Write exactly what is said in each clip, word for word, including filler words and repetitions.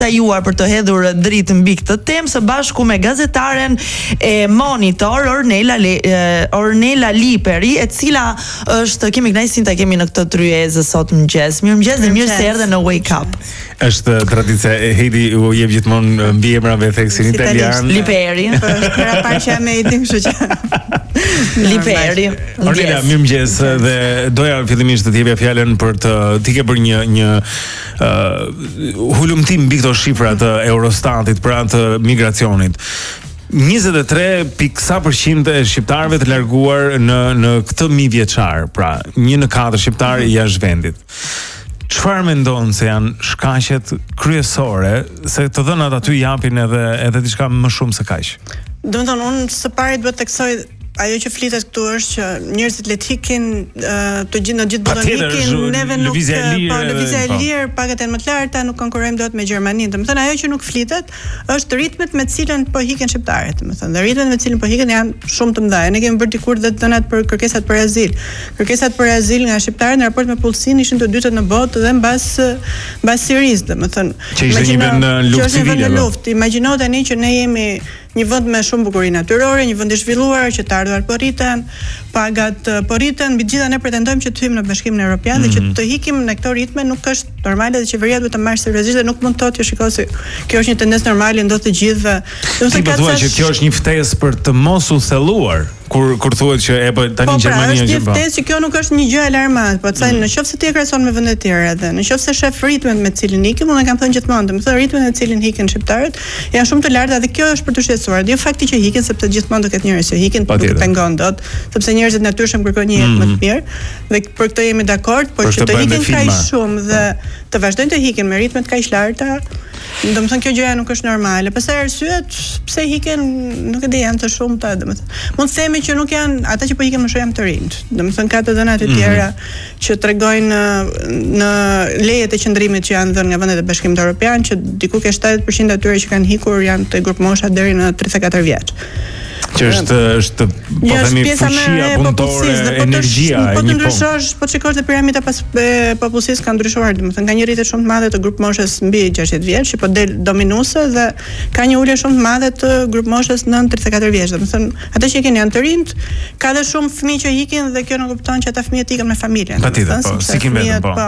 juar për të hedhur dritë mbi këtë temë së bashku me gazetaren e Monitor Ornella Le, Ornella Liperi, e cila është kemi kënaqësinë ta kemi në këtë tryezë sot mëngjes. Mirëmëngjes dhe mirë se erdhe në Wake Up. Është tradicia e Heidi u jep gjithmonë mbi emrave theksin italian. Liperi. Për para që me Heidi, kështu që Liperi. Ornella, mirëmëngjes dhe doja fillimisht të të jepja fjalën për të ti ke bërë një një uh, hulumtim mbi këto shifra të Eurostatit për anë të migracionit. njëzet e tre pikë sa përqind e shqiptarëve të larguar në në këtë mijë vjeçar, pra një në katër shqiptarë jashtë vendit. Çfarë mendon se janë shkaqet kryesore se të dhënat aty japin edhe edhe diçka më shumë se kaq? Domethënë unë së pari duhet të theksoj ajo që flitet këtu është që njerëzit le të hikin të gjithë në gjithë botën hikin, neve nuk po lëvizja e lirë, pagat janë më të larta, nuk konkurrojmë dot me Gjermaninë. Domethënë ajo që nuk flitet është ritmet me të cilën po hiken shqiptarët, domethënë. Dhe ritmet me të cilën po hiken janë shumë të mëdha. Ne kemi bërë dikur dhe dhënat për kërkesat për azil. Kërkesat për azil nga shqiptarët në raport me pullsinë ishin të dytët në botë dhe mbas mbas Sirisë, domethënë. Që ishte një vend në luftë civile. Imagjino tani që ne jemi një vend me shumë bukuri natyrore, një vend i zhvilluar që të ardhurat po rriten, pagat po rriten, mbi gjitha ne pretendojmë që të hyjmë në Bashkimin Evropian mm -hmm. dhe që të hikim në këto ritme nuk është normale dhe qeveria duhet të marrë seriozisht dhe nuk mund të thotë që shikoj se kjo është një tendencë normale ndodh të gjithëve. Ti po thua që kjo është një ftesë për të mos u thelluar kur kur thuhet që e po tani Gjermania që po. Po, ftesë që kjo nuk është një gjë alarmante, po thënë mm. nëse ti e krahason me vende të tjera dhe nëse shef ritmet me të cilin ikim, unë kam thënë gjithmonë, domethënë ritmet me të cilin hikin shqiptarët janë shumë të larta dhe kjo është për të shqetësuar. Jo fakti që hikin sepse gjithmonë do ketë njerëz që hikin, nuk e pengon dot, sepse njerëzit natyrshëm kërkojnë një jetë më të mirë dhe për këtë jemi dakord, por që të hikin kaq shumë dhe të vazhdojnë të hikin me ritme të kaq larta, domethënë kjo gjëja nuk është normale. Pastaj arsyet pse hiken nuk e di, janë të shumta, domethënë. Mund të themi që nuk janë ata që po hiken më shumë janë të rinj. Domethënë ka të dhëna të tjera mm -hmm. që tregojnë në lejet e qëndrimit që janë dhënë nga vendet e Bashkimit Evropian që diku ke shtatëdhjetë përqind atyre që kanë hikur janë të grup mosha deri në tridhjetë e katër vjeç. Që është është po themi fuqia punëtore, energjia e një po të ndryshosh, po shikosh te piramida pas popullsisë ka ndryshuar, domethënë ka një rritje shumë të madhe të grup moshës mbi gjashtëdhjetë vjeç, që po del dominuese dhe ka një ulje shumë të madhe të grup moshës nën tridhjetë e katër vjeç. Domethënë ata që ikin janë të rinj, ka dhe shumë fëmijë që ikin dhe kjo nuk kupton që ata fëmijët ikën me familjen. Patjetër, po, si ikin vetëm po.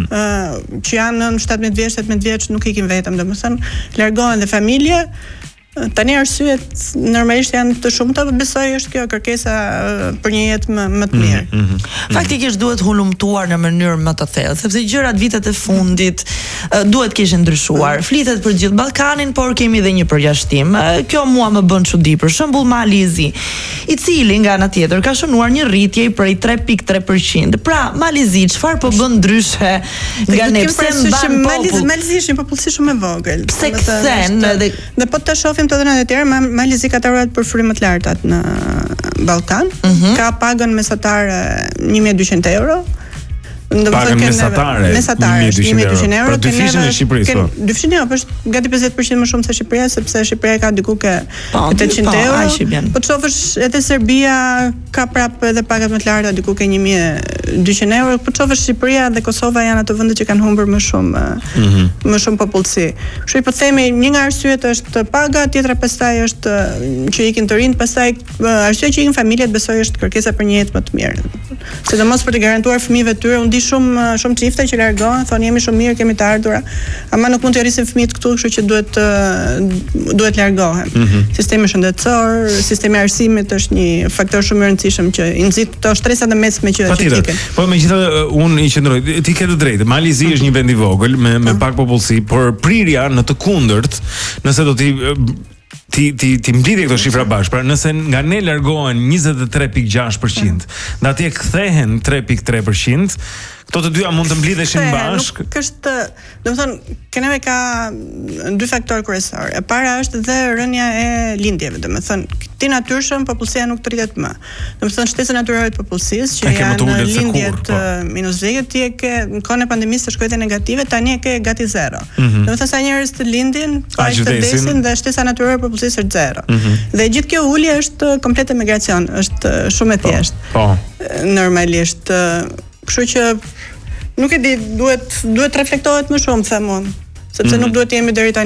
Ë që janë nën shtatëmbëdhjetë vjeç, tetëmbëdhjetë vjeç nuk ikin vetëm, domethënë largohen dhe familje. Tani arsyet normalisht janë të shumta, por besoj është kjo kërkesa për një jetë më më të mirë. Mm -hmm. Faktikisht duhet hulumtuar në mënyrë më të thellë, sepse gjërat vitet e fundit duhet kishin ndryshuar. Flitet për gjithë Ballkanin, por kemi edhe një përjashtim. Kjo mua më bën çudi. Për shembull Mali i Zi, i cili nga ana tjetër ka shënuar një rritje prej tre pikë tre përqind. Pra, Mali i Zi çfarë po bën ndryshe nga ne? Pse mban popull? Mali i Zi është një popullsi shumë e vogël. Pse kthen dhe dhe po ta shohim të dhënat e tjera, Mali i Zi ka taruar për frymë të larta në Ballkan, mm -hmm. ka pagën mesatare një mijë e dyqind euro. Pagën mesatare mesatare një mijë e dyqind euro. Për dyfishin e Shqipërisë. Dyfishin jo, është gati pesëdhjetë përqind më shumë se Shqipëria, sepse Shqipëria ka diku ke tetëqind euro. Po të shohësh edhe Serbia ka prapë edhe pagat më të larta, diku ke një mijë e dyqind euro. Po të shohësh Shqipëria dhe Kosova janë ato vende që kanë humbur më shumë mm -hmm. më shumë popullsi. Kështu po themi një nga arsyet është paga, tjetra pastaj është që ikin të rinj, pastaj arsyeja që ikin familjet besoj është kërkesa për një jetë më të mirë. Sidomos për të garantuar fëmijëve të tyre, unë di shumë shumë çifte që largohen, thonë jemi shumë mirë, kemi të ardhura, ama nuk mund të arrisin fëmijët këtu, kështu që duhet duhet largohen. Mm -hmm. Sistemi shëndetësor, sistemi i arsimit është një faktor shumë i rëndësishëm që i nxit to stresat e mesme që ikin. Po megjithatë unë i qëndroj, ti ke të drejtë. Mali i Zi është një vend i vogël me me pak popullsi, por prirja në të kundërt, nëse do ti ti ti ti mblidhje këto shifra bashkë. Pra nëse nga ne largohen njëzet e tre pikë gjashtë përqind, dhe atje kthehen tre pikë tre përqind, këto të dyja mund të mblidheshin bashkë. Nuk është, domethënë, keneve ka dy faktorë kryesor. E para është dhe rënja e lindjeve, domethënë, ti natyrshëm popullsia nuk të rritet më. Domethënë shtesa natyrore të popullsisë që janë lindjet minus vjet, ti e ke në kohën e pandemisë të shkojtë negative, tani e ke gati zero. Domethënë sa njerëz të lindin, pa të vdesin dhe shtesa natyrore e popullsisë është zero. Dhe gjithë kjo ulje është komplet emigracion, është shumë e thjeshtë. Po. Normalisht, kështu që nuk e di, duhet duhet reflektohet më shumë, them unë, sepse nuk duhet jemi deri tani